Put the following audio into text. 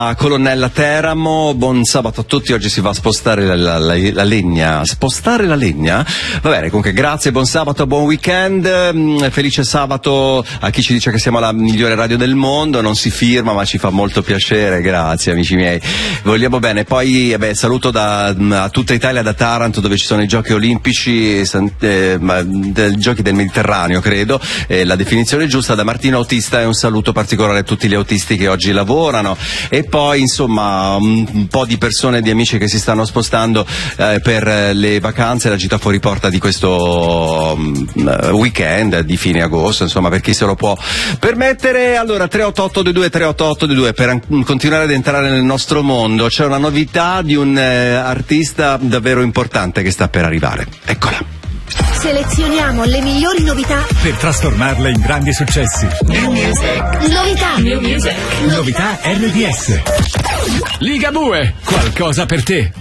Colonnella Teramo, buon sabato a tutti. Oggi si va a spostare la legna. Spostare la legna? Va bene, comunque grazie, buon sabato, buon weekend, felice sabato a chi ci dice che siamo la migliore radio del mondo. Non si firma, ma ci fa molto piacere, grazie amici miei, vogliamo bene. Poi saluto a tutta Italia, da Taranto, dove ci sono i giochi olimpici, giochi del Mediterraneo credo, la definizione giusta, da Martino Autista, e un saluto particolare a tutti gli autisti che oggi lavorano. E poi insomma un po' di persone, di amici che si stanno spostando per le vacanze, la gita fuori porta di questo weekend di fine agosto, insomma, per chi se lo può permettere. Allora 38822 per continuare ad entrare nel nostro mondo. C'è una novità di un artista davvero importante che sta per arrivare, eccola. Selezioniamo le migliori novità per trasformarle in grandi successi. New Music. Novità. New Music. Novità RDS. Ligabue, qualcosa per te.